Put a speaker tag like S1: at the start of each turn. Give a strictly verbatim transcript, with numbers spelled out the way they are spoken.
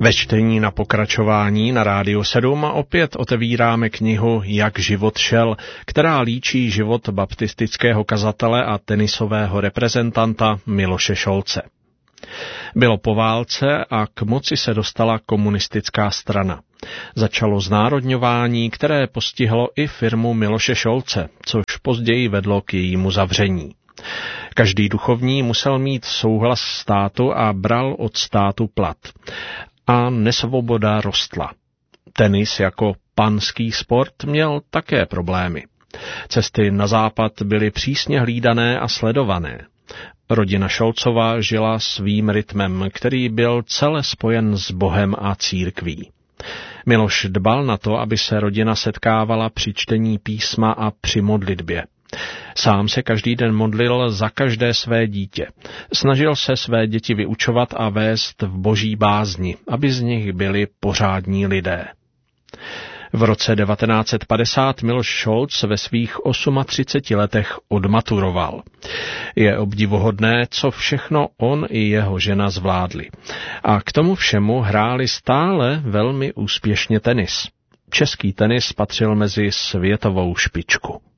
S1: Ve čtení na pokračování na Rádiu sedm opět otevíráme knihu Jak život šel, která líčí život baptistického kazatele a tenisového reprezentanta Miloše Šolce. Bylo po válce a k moci se dostala komunistická strana. Začalo znárodňování, které postihlo i firmu Miloše Šolce, což později vedlo k jejímu zavření. Každý duchovní musel mít souhlas státu a bral od státu plat. A nesvoboda rostla. Tenis jako panský sport měl také problémy. Cesty na západ byly přísně hlídané a sledované. Rodina Šolcova žila svým rytmem, který byl celé spojen s Bohem a církví. Miloš dbal na to, aby se rodina setkávala při čtení písma a při modlitbě. Sám se každý den modlil za každé své dítě. Snažil se své děti vyučovat a vést v boží bázni, aby z nich byli pořádní lidé. V roce devatenáct set padesát Miloš Šolc ve svých třiceti osmi letech odmaturoval. Je obdivuhodné, co všechno on i jeho žena zvládli. A k tomu všemu hráli stále velmi úspěšně tenis. Český tenis patřil mezi světovou špičku.